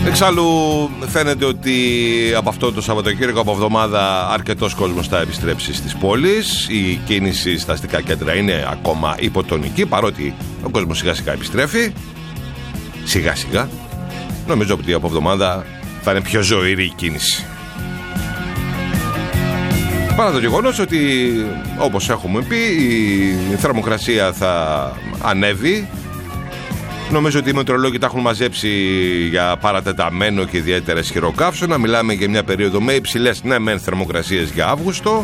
Εξάλλου φαίνεται ότι από αυτό το Σαββατοκύριακο, από εβδομάδα, αρκετός κόσμος θα επιστρέψει στις πόλεις. Η κίνηση στα αστικά κέντρα είναι ακόμα υποτονική, παρότι ο κόσμος σιγά σιγά επιστρέφει. Σιγά σιγά. Νομίζω ότι από εβδομάδα θα είναι πιο ζωηρή η κίνηση. Παρά το γεγονός ότι, όπως έχουμε πει, η θερμοκρασία θα ανέβει. Νομίζω ότι οι μετεωρολόγοι τα έχουν μαζέψει για παρατεταμένο και ιδιαίτερα ισχυροκαύσωνα. Μιλάμε για μια περίοδο με υψηλές θερμοκρασίες για Αύγουστο.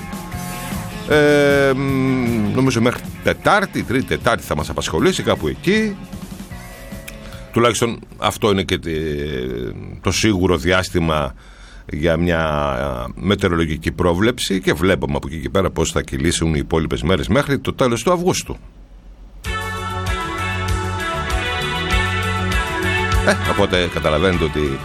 Νομίζω μέχρι Τρίτη, Τετάρτη θα μας απασχολήσει, κάπου εκεί. Τουλάχιστον αυτό είναι και το σίγουρο διάστημα για μια μετεωρολογική πρόβλεψη, και βλέπουμε από εκεί και πέρα πώς θα κυλήσουν οι υπόλοιπες μέρες μέχρι το τέλος του Αυγούστου. Οπότε καταλαβαίνετε ότι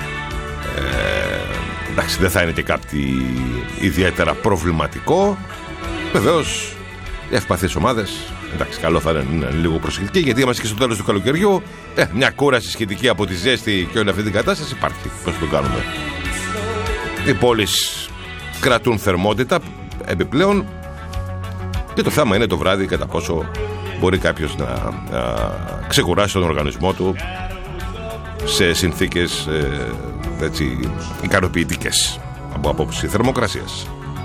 εντάξει, δεν θα είναι και κάτι ιδιαίτερα προβληματικό. Βεβαίως οι ευπαθείς ομάδες, εντάξει, καλό θα είναι λίγο προσεκτικοί, γιατί είμαστε και στο τέλος του καλοκαιριού. Μια κούραση σχετική από τη ζέστη και όλη αυτή την κατάσταση υπάρχει. Πώς το κάνουμε? Οι πόλεις κρατούν θερμότητα επιπλέον, και το θέμα είναι το βράδυ κατά πόσο μπορεί κάποιος να ξεκουράσει τον οργανισμό του σε συνθήκες έτσι ικανοποιητικές από απόψη θερμοκρασίας.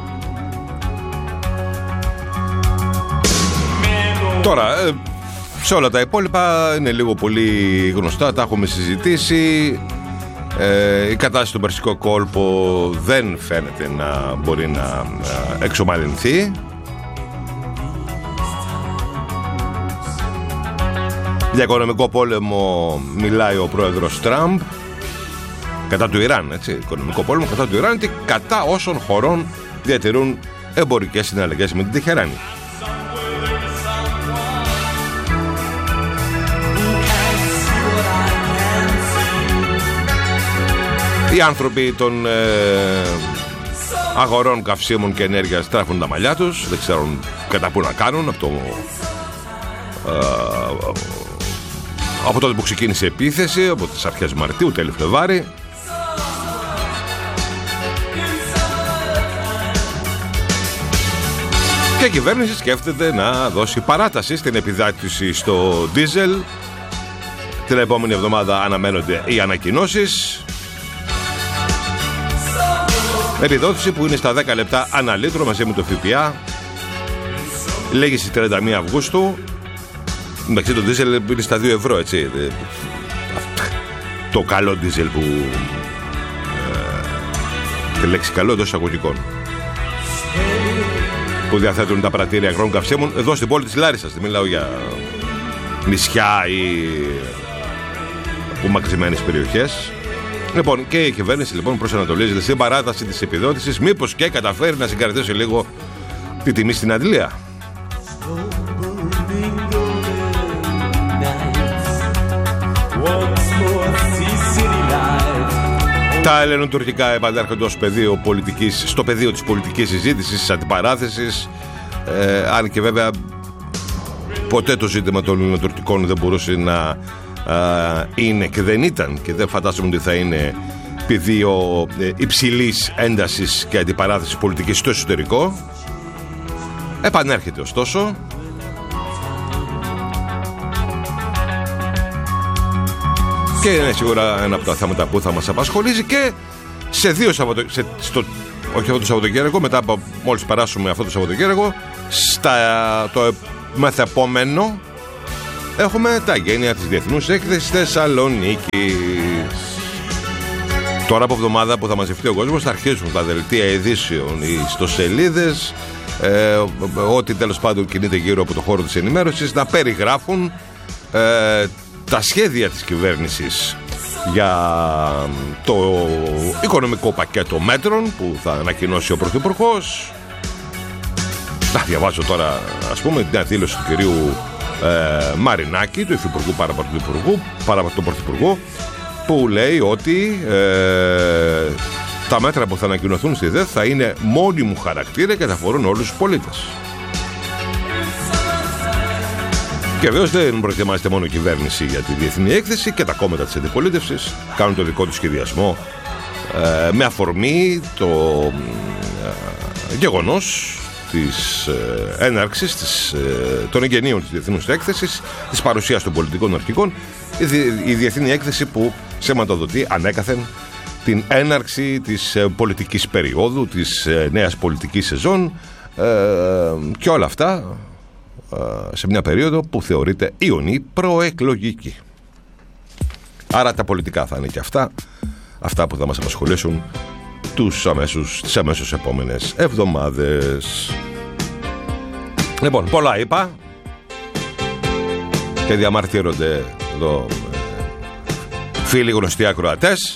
Τώρα, σε όλα τα υπόλοιπα είναι λίγο πολύ γνωστά, τα έχουμε συζητήσει. Η κατάσταση στον Περσικό κόλπο δεν φαίνεται να μπορεί να εξομαλυνθεί. Για οικονομικό πόλεμο μιλάει ο πρόεδρος Τραμπ κατά του Ιράν, έτσι, οικονομικό πόλεμο κατά του Ιράν και κατά όσων χωρών διατηρούν εμπορικές συναλλαγές με την Τεχεράνη. Οι άνθρωποι των αγορών καυσίμων και ενέργειας τρέφουν τα μαλλιά τους, δεν ξέρουν κατά πού να κάνουν από τότε που ξεκίνησε η επίθεση, από τις αρχές Μαρτίου, τέλη Φλεβάρη. Και η κυβέρνηση σκέφτεται να δώσει παράταση στην επιδάτηση στο ντίζελ. Την επόμενη εβδομάδα αναμένονται οι ανακοινώσεις. Επιδότηση που είναι στα 10 λεπτά ανά λίτρο μαζί με το ΦΠΑ. Λέγει στις 31 Αυγούστου. Εντάξει, το ντίζελ είναι στα 2 ευρώ, έτσι. Το καλό ντίζελ που τη λέξη καλό εντός εισαγωγικών, που διαθέτουν τα πρατήρια αγρών καυσίμων εδώ στην πόλη της Λάρισσας. Δεν μιλάω για νησιά ή απομακρυσμένες περιοχές. Λοιπόν, και η κυβέρνηση λοιπόν προσανατολίζεται στην παράταση της επιδότησης, μήπως και καταφέρει να συγκρατήσει λίγο τη τιμή στην αντλία. Τα ελληνοτουρκικά επανέρχονται στο πεδίο της πολιτικής συζήτησης, της αντιπαράθεσης, αν και βέβαια ποτέ το ζήτημα των ελληνοτουρκικών δεν μπορούσε να είναι και δεν ήταν και δεν φαντάζομαι ότι θα είναι πεδίο υψηλής έντασης και αντιπαράθεσης πολιτικής στο εσωτερικό. Επανέρχεται ωστόσο. Και είναι σίγουρα ένα από τα θέματα που θα μας απασχολήσει και σε δύο όχι αυτό το Σαββατοκύριακο, μετά από μόλις περάσουμε αυτό το Σαββατοκύριακο, το μεθεπόμενο έχουμε τα γένεια της Διεθνούς Έκθεσης Θεσσαλονίκης. Τώρα από εβδομάδα που θα μαζευτεί ο κόσμος θα αρχίσουν τα δελτία ειδήσεων, οι ιστοσελίδες, ό,τι τέλος πάντων κινείται γύρω από το χώρο της ενημέρωσης, να περιγράφουν τα σχέδια της κυβέρνησης για το οικονομικό πακέτο μέτρων που θα ανακοινώσει ο Πρωθυπουργός. Διαβάζω τώρα, ας πούμε, την δήλωση του κυρίου Μαρινάκη, του Υφυπουργού παρά του Πρωθυπουργού, που λέει ότι τα μέτρα που θα ανακοινωθούν στη ΔΕΘ θα είναι μόνιμου χαρακτήρα και θα αφορούν όλους τους πολίτες. Και βεβαίως δεν προετοιμάζεται μόνο η κυβέρνηση για τη διεθνή έκθεση, και τα κόμματα της αντιπολίτευσης κάνουν το δικό του σχεδιασμό με αφορμή το γεγονός της έναρξης των εγγενείων της διεθνούς έκθεσης, της παρουσίας των πολιτικών αρχηγών, η διεθνή έκθεση που σηματοδοτεί ανέκαθεν την έναρξη της πολιτικής περίοδου, της νέας πολιτικής σεζόν, και όλα αυτά σε μια περίοδο που θεωρείται ιονή προεκλογική. Άρα τα πολιτικά θα είναι και αυτά που θα μας απασχολήσουν τις αμέσως επόμενες εβδομάδες. Λοιπόν, πολλά είπα και διαμαρτύρονται εδώ φίλοι γνωστοί ακροατές.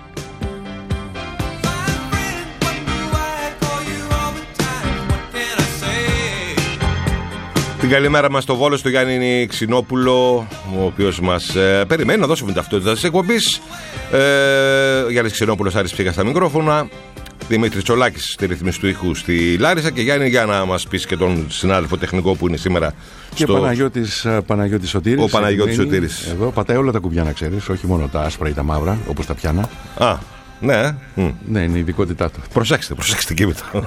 Την καλημέρα μας στο Βόλο, στο Γιάννη Ξινόπουλο, ο οποίος μας περιμένει να δώσουμε την ταυτότητα της εκπομπής. Γιάννης Ξινόπουλος, Άρης Ψήγας στα μικρόφωνα, Δημήτρης Τσολάκης στη ρύθμιση του ήχου στη Λάρισα, και Γιάννη, για να μας πεις και τον συνάδελφο τεχνικό που είναι σήμερα και Παναγιώτης Σωτήρης. Ο Παναγιώτης Σωτήρης. Εδώ πατάει όλα τα κουμπιά, να ξέρεις, όχι μόνο τα άσπρα ή τα μαύρα, όπως τα πιάνα. Ναι. Ναι, είναι η ειδικότητά του. Προσέξτε και μετά.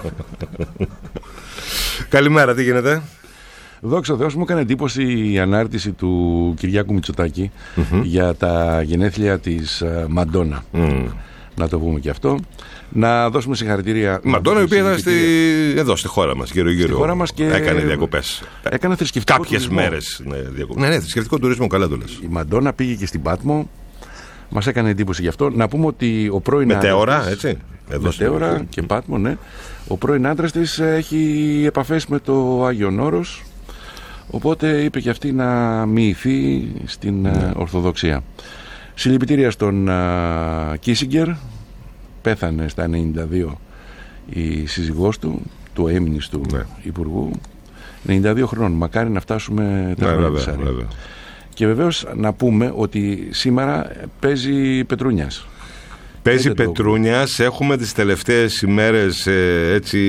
Καλημέρα, τι γίνεται? Δόξα τω Θεώ, μου έκανε εντύπωση η ανάρτηση του Κυριάκου Μητσοτάκη για τα γενέθλια της Μαντόνα. Να το πούμε και αυτό. Να δώσουμε συγχαρητήρια. Η Μαντόνα, η οποία ήταν εδώ στη χώρα μας, γύρω-γύρω. Έκανε διακοπές. Έκανε θρησκευτικό κάποιες τουρισμό. Μέρες. Ναι, θρησκευτικό τουρισμό, καλά το λες. Η Μαντόνα πήγε και στην Πάτμο. Μας έκανε εντύπωση γι' αυτό. Να πούμε ότι ο πρώην Μετέωρα, έτσι. Μετέωρα και Πάτμο, ναι. Ο πρώην άντρας της έχει επαφές με το Άγιον Όρος. Οπότε είπε και αυτή να μοιηθεί στην Ορθοδοξία. Συλληπιτήρια στον Κίσιγκερ. Πέθανε στα 92 η σύζυγός του έμεινης του Υπουργού. 92 χρόνων. Μακάρι να φτάσουμε τερματισάρι. Και βεβαίως να πούμε ότι σήμερα παίζει Πετρούνιας. Παίζει Πετρούνιας. Έχουμε τις τελευταίες ημέρες έτσι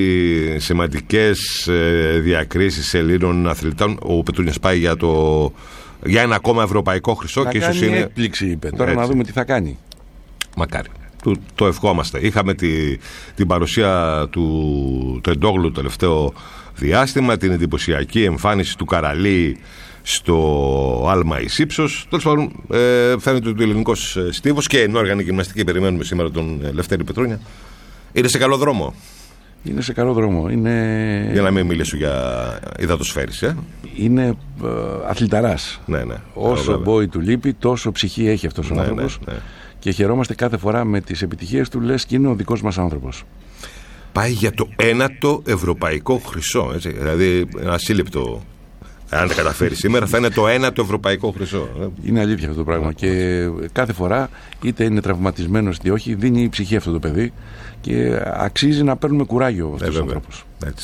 σημαντικές διακρίσεις Ελλήνων αθλητών. Ο Πετρούνιας πάει για ένα ακόμα ευρωπαϊκό χρυσό. Να και ίσως κάνει είναι έκπληξη, είπε. Τώρα να δούμε τι θα κάνει. Μακάρι. Το ευχόμαστε. Είχαμε την παρουσία του Τεντόγλου το τελευταίο διάστημα, την εντυπωσιακή εμφάνιση του Καραλή στο άλμα εις ύψος. Τέλος πάντων, φαίνεται ότι ο ελληνικός στίβος και ενώ οργανική γυμναστική περιμένουμε σήμερα τον Λευτέρη Πετρούνια, είναι σε καλό δρόμο. Είναι σε καλό δρόμο. Για να μην μιλήσω για υδατοσφαίριση. Είναι αθληταράς. Ναι. Όσο μπόι του λείπει, τόσο ψυχή έχει αυτός ο άνθρωπος. Ναι. Και χαιρόμαστε κάθε φορά με τις επιτυχίες του, λες και είναι ο δικός μας άνθρωπος. Πάει για το 9ο ευρωπαϊκό χρυσό. Έτσι. Δηλαδή, ένα σύλληπτο. Αν τα καταφέρει σήμερα, θα είναι το 9ο ευρωπαϊκό χρυσό. Είναι αλήθεια αυτό το πράγμα. Και κάθε φορά, είτε είναι τραυματισμένος είτε όχι, δίνει η ψυχή αυτό το παιδί και αξίζει να παίρνουμε κουράγιο αυτός ο άνθρωπος.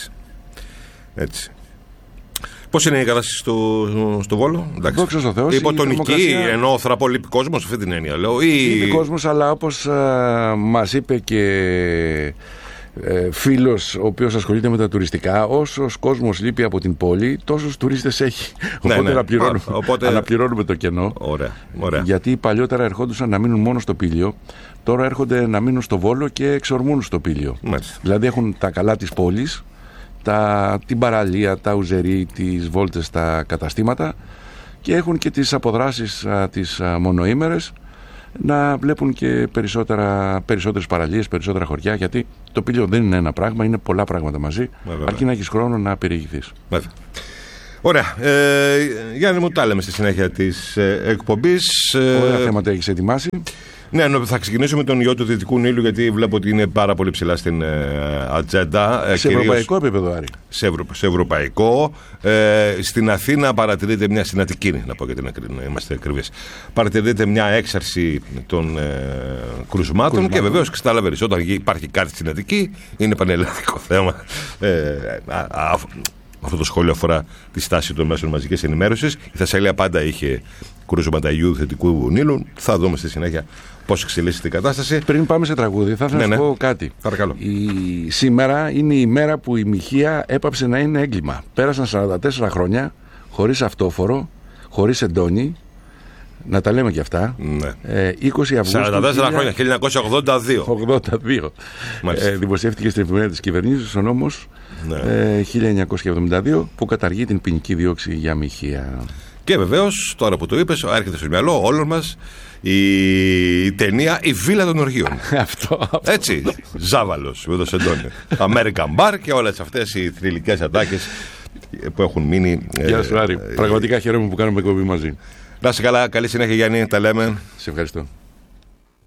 Έτσι. Πώς είναι η κατάσταση στο Βόλο? Δόξα τω Θεώ. Υποτονική, ενώ θραπώ λείπει κόσμος, αυτή την έννοια λέω. Λείπει κόσμος, αλλά όπως μας είπε και φίλος ο οποίος ασχολείται με τα τουριστικά, όσος κόσμος λείπει από την πόλη, τόσους τουρίστες έχει. Οπότε αναπληρώνουμε το κενό. Ωραία. Γιατί παλιότερα ερχόντουσαν να μείνουν μόνο στο Πήλιο, τώρα έρχονται να μείνουν στο Βόλο και εξορμούν στο Πήλιο. Δηλαδή έχουν τα καλά της πόλης, την παραλία, τα ουζερί, τις βόλτες στα καταστήματα, και έχουν και τις αποδράσεις τις μονοήμερες, να βλέπουν και περισσότερες παραλίες, περισσότερα χωριά, γιατί το Πήλιο δεν είναι ένα πράγμα, είναι πολλά πράγματα μαζί, αρκεί να έχεις χρόνο να περιηγηθείς. Ωραία. Γιάννη μου, τα λέμε στη συνέχεια της εκπομπής. Ωραία θέματα έχεις ετοιμάσει. Ναι, θα ξεκινήσουμε με τον ιό του Δυτικού Νείλου, γιατί βλέπω ότι είναι πάρα πολύ ψηλά στην ατζέντα. Σε ευρωπαϊκό επίπεδο, Άρη. Σε ευρωπαϊκό. Στην Αθήνα παρατηρείται μια συνατική, να πω γιατί είμαστε ακριβείς. Παρατηρείται μια έξαρση των κρουσμάτων και βεβαίως και στα άλλα βερισσό. Όταν υπάρχει κάτι στην Αττική, είναι πανελλαδικό θέμα. Αυτό το σχόλιο αφορά τη στάση των μέσων μαζικής ενημέρωσης. Η Θεσσαλία πάντα είχε κρούσματα ιού Δυτικού Νείλου. Θα δούμε στη συνέχεια πώς εξελίσσεται η κατάσταση. Πριν πάμε σε τραγούδι, θα ήθελα να σου πω κάτι. Παρακαλώ. Σήμερα είναι η μέρα που η μοιχεία έπαψε να είναι έγκλημα. Πέρασαν 44 χρόνια χωρίς αυτόφορο χωρίς εντόνι. Να τα λέμε και αυτά. Ναι. 20 Αυγούστου 44 χρόνια, 1982. Δημοσιεύτηκε στην εφημερίδα της κυβερνήσεως ο νόμος 1972 που καταργεί την ποινική δίωξη για μοιχεία. Και βεβαίως, τώρα που το είπες, έρχεται στο μυαλό όλων μας η ταινία «Η Βίλα των Οργείων». Αυτό. Έτσι, Ζάβαλος με το Σεντόνι, American Bar και όλες αυτές οι θρυλικές ατάκες που έχουν μείνει. Γεια σου Άρη, πραγματικά χαίρομαι που κάνουμε εκπομπή μαζί. Να είσαι καλά, καλή συνέχεια Γιάννη, τα λέμε. Σε ευχαριστώ.